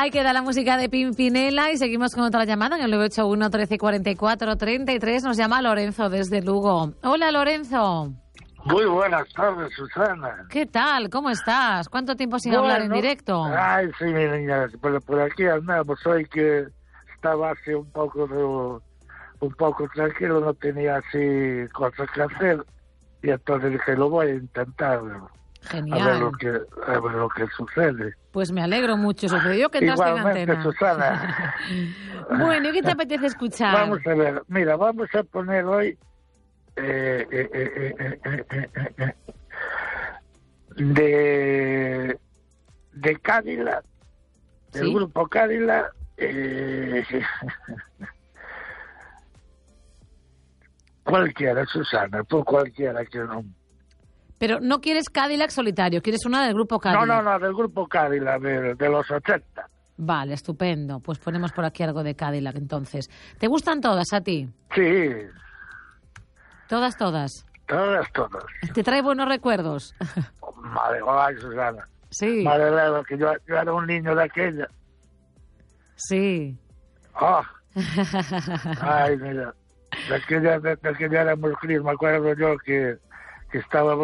Ahí queda la música de Pimpinela y seguimos con otra llamada en el 981 13 44 33. Nos llama Lorenzo desde Lugo. Hola, Lorenzo. Muy buenas tardes, Susana. ¿Qué tal? ¿Cómo estás? ¿Cuánto tiempo sin hablar en directo? Ay, sí, mi niña, por aquí andamos hoy, que estaba así un poco tranquilo, no tenía así cosas que hacer, y entonces dije, lo voy a intentar. Genial. A ver lo que sucede. Pues me alegro mucho. Sucedió que entraste en antena. Susana. Bueno, ¿y qué te apetece escuchar? Vamos a ver, mira, vamos a poner hoy de Cadillac, del grupo Cadillac, cualquiera, Susana, por cualquiera que no. Pero no quieres Cadillac solitario, quieres una del grupo Cadillac. No, del grupo Cadillac, de los 80. Vale, estupendo. Pues ponemos por aquí algo de Cadillac, entonces. ¿Te gustan todas a ti? Sí. Todas. Todas. ¿Te trae buenos recuerdos? Madre, ay, Susana. Sí. Madre mía, que yo era un niño de aquella. Sí. Oh. Ay, mira. De aquella éramos críos, me acuerdo yo que estaba